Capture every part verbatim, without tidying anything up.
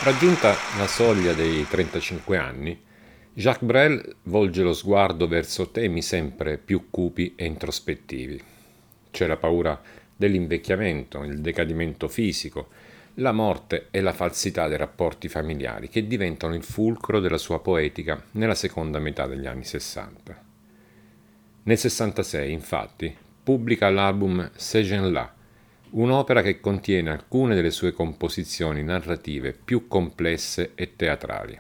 Raggiunta la soglia dei trentacinque anni, Jacques Brel volge lo sguardo verso temi sempre più cupi e introspettivi. C'è la paura dell'invecchiamento, il decadimento fisico, la morte e la falsità dei rapporti familiari che diventano il fulcro della sua poetica nella seconda metà degli anni sessanta. Nel sessantasei, infatti, pubblica l'album Ces gens-là, un'opera che contiene alcune delle sue composizioni narrative più complesse e teatrali.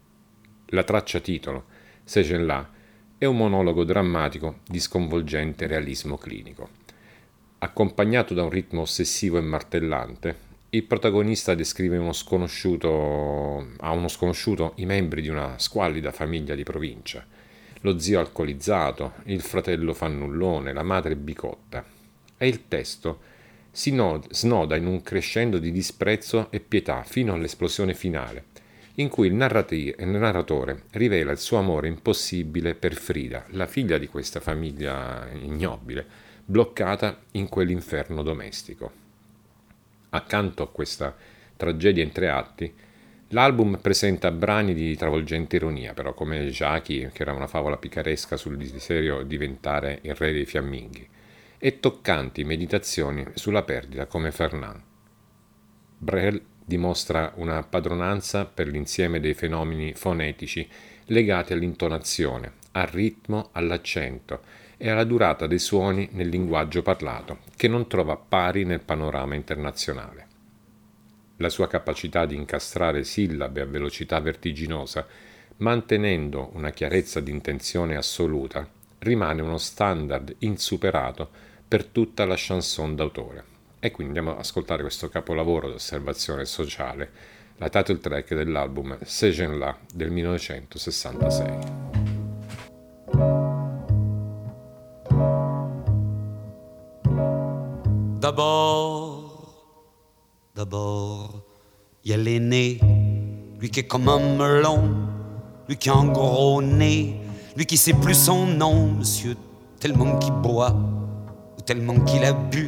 La traccia titolo, Ces gens-là, è un monologo drammatico di sconvolgente realismo clinico. Accompagnato da un ritmo ossessivo e martellante, il protagonista descrive uno sconosciuto, a uno sconosciuto i membri di una squallida famiglia di provincia, lo zio alcolizzato, il fratello fannullone, la madre bicotta, e il testo si snoda in un crescendo di disprezzo e pietà fino all'esplosione finale, in cui il, narrati- il narratore rivela il suo amore impossibile per Frida, la figlia di questa famiglia ignobile, bloccata in quell'inferno domestico. Accanto a questa tragedia in tre atti, l'album presenta brani di travolgente ironia, però come Jackie, che era una favola picaresca sul desiderio di diventare il re dei fiamminghi, e toccanti meditazioni sulla perdita come Fernand. Brel dimostra una padronanza per l'insieme dei fenomeni fonetici legati all'intonazione, al ritmo, all'accento e alla durata dei suoni nel linguaggio parlato, che non trova pari nel panorama internazionale. La sua capacità di incastrare sillabe a velocità vertiginosa, mantenendo una chiarezza di intenzione assoluta, rimane uno standard insuperato per tutta la chanson d'autore. E quindi andiamo ad ascoltare questo capolavoro di osservazione sociale, la title track dell'album Ces gens-là del millenovecentosessantasei. D'abord, d'abord, il y a l'aîné, lui qui est comme un melon, lui qui a un gros nez, lui qui sait plus son nom, monsieur, tellement qu'il boit, ou tellement qu'il a bu,